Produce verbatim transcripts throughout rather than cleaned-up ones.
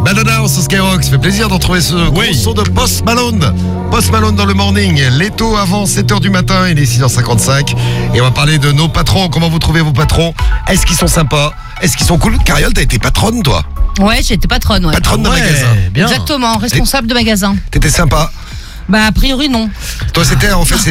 Madonna sur Skyrock, ça fait plaisir d'en trouver ce gros Oui. son de Post Malone. Post Malone dans le morning, Leto avant sept heures du matin, il est six heures cinquante-cinq. Et on va parler de nos patrons, comment vous trouvez vos patrons? Est-ce qu'ils sont sympas? Est-ce qu'ils sont cool? Cariole, t'as été patronne toi? Ouais, j'étais patronne, ouais. Patronne d'un Ouais, magasin. bien. Exactement, responsable de magasin. T'étais sympa? Bah, a priori, non. Toi, c'était en fait, c'est-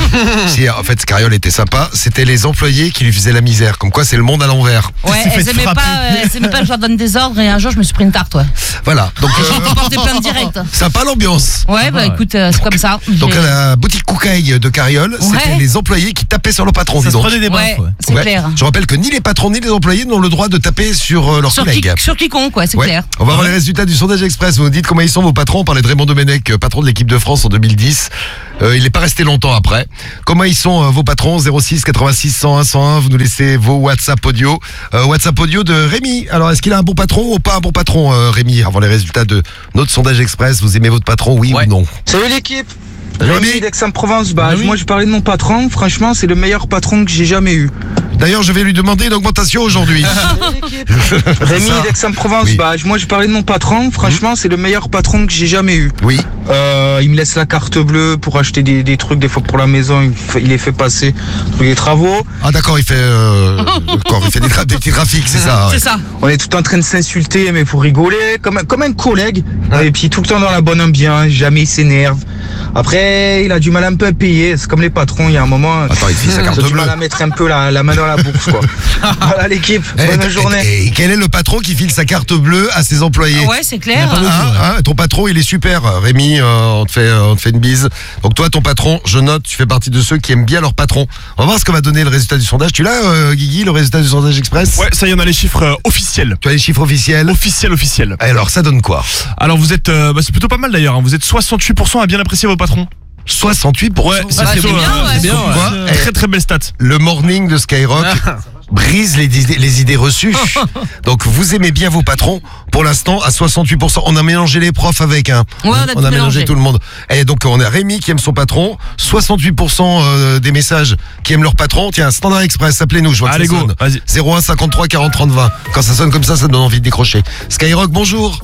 si en fait, Cariole était sympa, c'était les employés qui lui faisaient la misère. Comme quoi, c'est le monde à l'envers. Ouais, s'est fait elles aimaient frapper. pas, euh, elles aimaient pas que je leur donne des ordres et un jour, je me suis pris une tarte, ouais. Voilà. Donc, J'ai euh, porté plainte directe. sympa l'ambiance. Ouais, bah ouais. écoute, euh, c'est comme ça. Donc, J'ai- à la boutique Koukaï de Cariole, c'était Ouais. les employés qui tapaient sur le patron. Ça dis se donc. prenait des Ouais, baffes, ouais. c'est Ouais. clair. Je rappelle que ni les patrons ni les employés n'ont le droit de taper sur euh, leurs Sur, qui, collègues. sur quiconque, ouais, c'est Ouais. clair. On va voir les résultats du sondage express. Vous nous dites comment ils sont vos patrons. On parlait de Raymond Domenech, euh, patron de l'équipe de France en deux mille dix. Euh, il n'est pas resté longtemps après. Comment ils sont euh, vos patrons? zéro six quatre-vingt-six cent un cent un. Vous nous laissez vos WhatsApp audio. Euh, WhatsApp audio de Rémi. Alors est-ce qu'il a un bon patron ou pas un bon patron, euh, Rémi? Avant les résultats de notre sondage express, vous aimez votre patron, oui Ouais. ou non? Salut l'équipe. Rémi. Rémi d'Aix-en-Provence. Bah, Rémi. moi je parlais de mon patron. Franchement, c'est le meilleur patron que j'ai jamais eu. D'ailleurs, je vais lui demander une augmentation aujourd'hui. Salut l'équipe. Rémi ça. d'Aix-en-Provence. Oui. Bah, moi je parlais de mon patron. Franchement, c'est le meilleur patron que j'ai jamais eu. Oui. Euh, il me laisse la carte bleue pour acheter des, des trucs des fois pour la maison. Il, fait- il les fait passer pour les travaux. Ah d'accord, il fait, euh, d'accord, il fait des, tra- des petits trafics, c'est ça. ouais. C'est ça. On est tout en train de s'insulter, mais pour rigoler, comme un, comme un collègue. Et puis tout le temps dans la bonne ambiance. Jamais il s'énerve. Après, il a du mal un peu à payer. C'est comme les patrons. Il y a un moment. Attends, il fait sa il carte a du bleue. mal à mettre un peu la, la main dans la bourse, quoi. Voilà l'équipe. Eh, Bonne et- journée. Et, et quel est le patron qui file sa carte bleue à ses employés? Ouais, c'est clair. Il y a pas Hein, hein, ton patron, il est super, Rémi. euh, on te fait, euh, on te fait une bise. Donc toi, ton patron, je note, tu fais partie de ceux qui aiment bien leur patron. On va voir ce que va donner le résultat du sondage. Tu l'as, euh, Guigui, le résultat du sondage express? Ouais, ça y est, on a les chiffres euh, officiels. Tu as les chiffres officiels? Officiel, officiel. Alors, ça donne quoi? Alors vous êtes, euh, bah, c'est plutôt pas mal d'ailleurs. hein. Vous êtes soixante-huit pour cent à bien apprécier vos patrons. soixante-huit pour cent. Ouais, Bah, c'est plutôt, bien, euh, ouais. c'est bien. Comme quoi, ouais. eh, Très très belle stat. Le morning de Skyrock brise les idées, les idées reçues. Donc, vous aimez bien vos patrons. Pour l'instant, à soixante-huit pour cent. On a mélangé les profs avec, hein. Ouais, on a tout mélangé mélangé. tout le monde. Et donc, on a Rémi qui aime son patron. soixante-huit pour cent euh, des messages qui aiment leur patron. Tiens, Standard Express, appelez-nous. Je vois que Allez ça go, sonne. vas-y. zéro un cinquante-trois quarante trente vingt. Quand ça sonne comme ça, ça donne envie de décrocher. Skyrock, bonjour.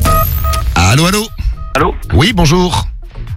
Allô, allô. Allô? Oui, bonjour.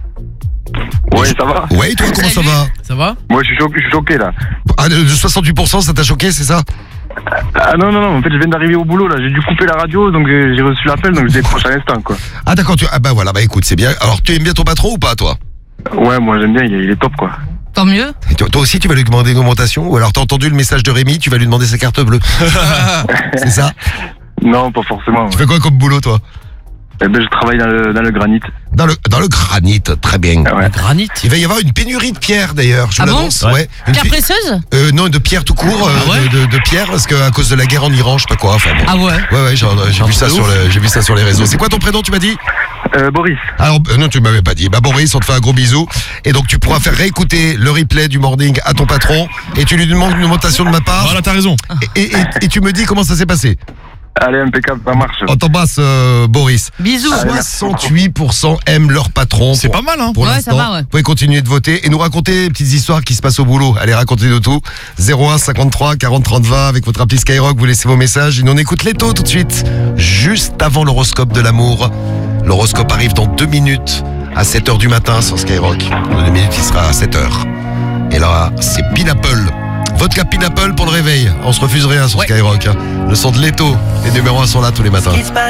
Ouais, ça va? Ouais, toi, comment ça Salut. va? Ça va? Moi, je suis choqué, je suis choqué là. Ah, de de soixante-huit pour cent, ça t'a choqué, c'est ça? Ah non, non, non, en fait, je viens d'arriver au boulot là. J'ai dû couper la radio, donc euh, j'ai reçu l'appel, donc je décroche à l'instant, quoi. Ah, d'accord. Tu... Ah, bah voilà, bah écoute, c'est bien. Alors, tu aimes bien ton patron ou pas, toi? Ouais, moi j'aime bien, il est, il est top, quoi. Tant mieux. Et toi, toi aussi, tu vas lui demander une augmentation? Ou alors, t'as entendu le message de Rémi, tu vas lui demander sa carte bleue? C'est ça? Non, pas forcément. Tu Ouais. fais quoi comme boulot, toi? Eh ben, je travaille dans le, dans le granit. Dans le, dans le granit, très bien. Ah ouais. Granit. Il va y avoir une pénurie de pierre, d'ailleurs, je Ah vous bon l'annonce. Ouais. Ouais. Une Pierre pi- précieuse? euh, non, de pierre tout court, euh, Ah ouais de, de, de pierre, parce qu'à cause de la guerre en Iran, je sais pas quoi. Enfin, bon. Ah ouais. Ouais, ouais, j'ai j'ai vu ça sur le, j'ai vu ça sur les réseaux. C'est quoi ton prénom, tu m'as dit? Euh, Boris. Alors, euh, non, tu m'avais pas dit. Bah, Boris, on te fait un gros bisou. Et donc, tu pourras faire réécouter le replay du morning à ton patron. Et tu lui demandes une augmentation de ma part. Voilà, t'as raison. Et, et, et tu me dis comment ça s'est passé. Allez, impeccable, ça marche. On t'embrasse, euh, Boris. Bisous. soixante-huit pour cent aiment leur patron. C'est Pour- pas mal, hein. Pour Ouais, l'instant, ça va, ouais. vous pouvez continuer de voter et nous raconter des petites histoires qui se passent au boulot. Allez, racontez-nous tout. zéro un cinquante-trois quarante trente vingt avec votre appli Skyrock. Vous laissez vos messages et nous on écoute Leto tout de suite. Juste avant l'horoscope de l'amour. L'horoscope arrive dans deux minutes à sept heures du matin sur Skyrock. Dans deux minutes, il sera à sept heures. Et là, c'est Pineapple. Vodka Pineapple pour le réveil. On se refuse rien sur Ouais. Skyrock. hein. Le son de Leto. Les numéros un sont là tous les matins.